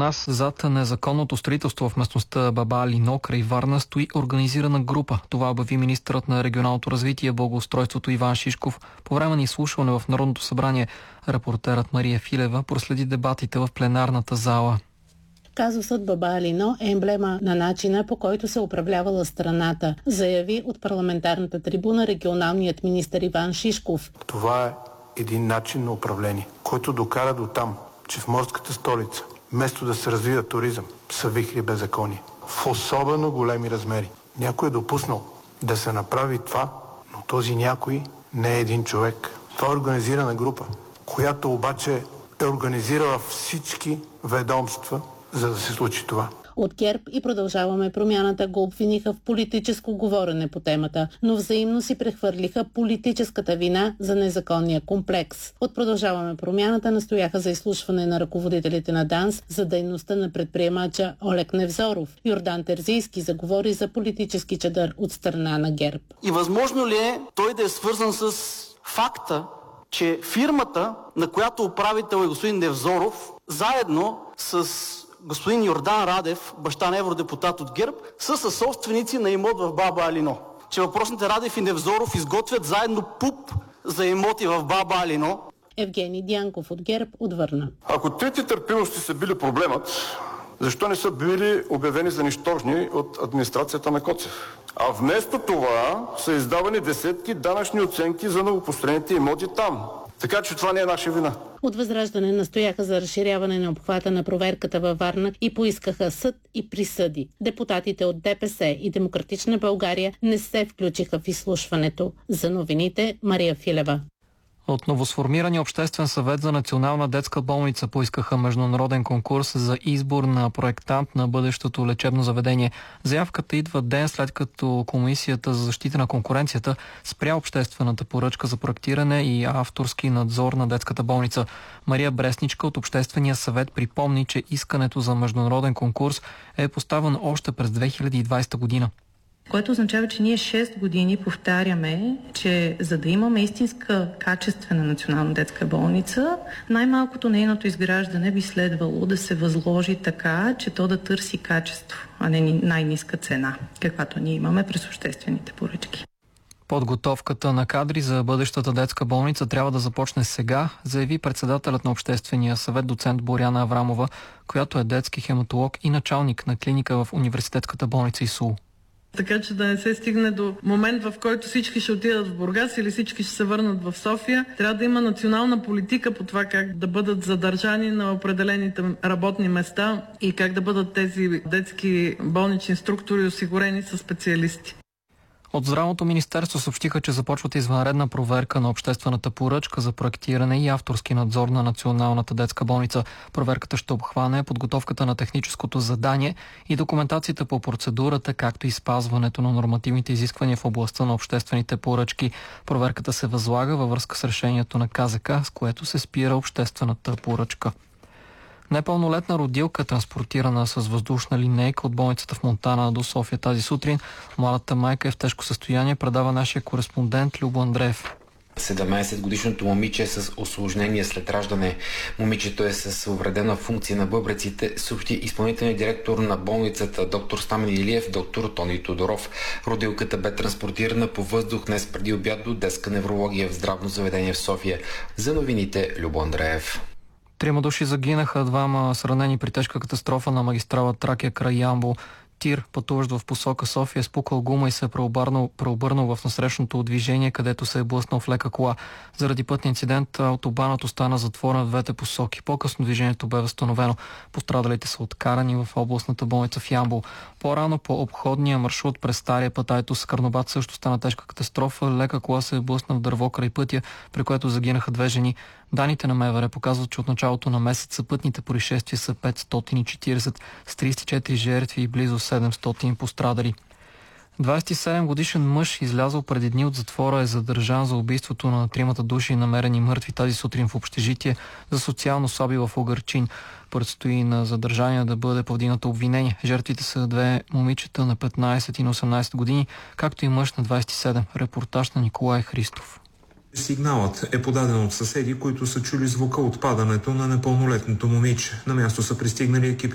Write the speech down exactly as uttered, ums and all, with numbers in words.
нас зад незаконното строителство в местността Баба Алино край Варна стои организирана група. Това обяви министърът на регионалното развитие и благоустройството Иван Шишков по време на изслушване в Народното събрание. Репортерът Мария Филева проследи дебатите в пленарната зала. Казусът Баба Алино е емблема на начина, по който се управлявала страната, заяви от парламентарната трибуна регионалният министър Иван Шишков. Това е един начин на управление, който докара до там, че в морската столица, вместо да се развива туризъм, са вихри беззаконие. В особено големи размери. Някой е допуснал да се направи това, но този някой не е един човек. Това е организирана група, която обаче е организирала всички ведомства, за да се случи това. От ГЕРБ и Продължаваме промяната го обвиниха в политическо говорене по темата, но взаимно си прехвърлиха политическата вина за незаконния комплекс. От Продължаваме промяната настояха за изслушване на ръководителите на ДАНС за дейността на предприемача Олег Невзоров. Йордан Терзийски заговори за политически чадър от страна на ГЕРБ. И възможно ли е той да е свързан с факта, че фирмата, на която управител е господин Невзоров, заедно с господин Йордан Радев, баща на евродепутат от ГЕРБ, са съсобственици на имот в Баба Алино. Че въпросните Радев и Невзоров изготвят заедно ПУП за имоти в Баба Алино. Евгений Дянков от ГЕРБ отвърна. Ако трети търпимости са били проблемът, защо не са били обявени за нищожни от администрацията на Коцев? А вместо това са издавани десетки данъчни оценки за новопостроените имоти там. Така че това не е наша вина. От Възраждане настояха за разширяване на обхвата на проверката във Варна и поискаха съд и присъди. Депутатите от ДПС и Демократична България не се включиха в изслушването. За новините Мария Филева. От новосформирания Обществен съвет за национална детска болница поискаха международен конкурс за избор на проектант на бъдещото лечебно заведение. Заявката идва ден след като Комисията за защита на конкуренцията спря обществената поръчка за проектиране и авторски надзор на детската болница. Мария Бресничка от Обществения съвет припомни, че искането за международен конкурс е поставено още през две хиляди и двадесета година. Което означава, че ние шест години повтаряме, че за да имаме истинска качествена национална детска болница, най-малкото нейното изграждане би следвало да се възложи така, че то да търси качество, а не най-ниска цена, каквато ние имаме през обществените поръчки. Подготовката на кадри за бъдещата детска болница трябва да започне сега, заяви председателят на Обществения съвет доцент Боряна Аврамова, която е детски хематолог и началник на клиника в университетската болница ИСУЛ. Така че да не се стигне до момент, в който всички ще отидат в Бургас или всички ще се върнат в София. Трябва да има национална политика по това как да бъдат задържани на определените работни места и как да бъдат тези детски болнични структури осигурени със специалисти. От Здравното министерство съобщиха, че започват извънредна проверка на обществената поръчка за проектиране и авторски надзор на Националната детска болница. Проверката ще обхване подготовката на техническото задание и документацията по процедурата, както и спазването на нормативните изисквания в областта на обществените поръчки. Проверката се възлага във връзка с решението на КЗК, с което се спира обществената поръчка. Непълнолетна родилка, транспортирана с въздушна линейка от болницата в Монтана до София тази сутрин. Младата майка е в тежко състояние, предава нашия кореспондент Любо Андреев. седемнадесетгодишното момиче е с осложнение след раждане. Момичето е с увредена функция на бъбреците, съобщи изпълнителният директор на болницата доктор Стамен Илиев, доктор Тони Тодоров. Родилката бе транспортирана по въздух днес преди обяд до детска неврология в здравно заведение в София. За новините Любо Андреев. Трима души загинаха, двама са ранени при тежка катастрофа на магистрала Тракия край Ямбол. Тир, пътуващ в посока София, е спукал гума и се е преобърнал, преобърнал в насрещното движение, където се е блъснал в лека кола. Заради пътния инцидент автобанът остана затворен в двете посоки. По-късно движението бе възстановено. Пострадалите са откарани в областната болница в Ямбол. По-рано по обходния маршрут през стария път Айтос Карнобат също стана тежка катастрофа. Лека кола се е блъсна в дърво край пътя, при което загинаха две жени. Даните на МВР показват, че от началото на месеца пътните происшествия са петстотин и четиридесет с тридесет и четири жертви и близо седемстотин пострадали. двадесет и седем годишен мъж, излязъл преди дни от затвора, е задържан за убийството на тримата души, намерени мъртви тази сутрин в общежитие за социално слаби в Угърчин. Предстои на задържания да бъде повдигнато обвинение. Жертвите са две момичета на петнадесет и на осемнадесет години, както и мъж на двадесет и седем. Репортаж на Николай Христов. Сигналът е подаден от съседи, които са чули звука от падането на непълнолетното момиче. На място са пристигнали екипи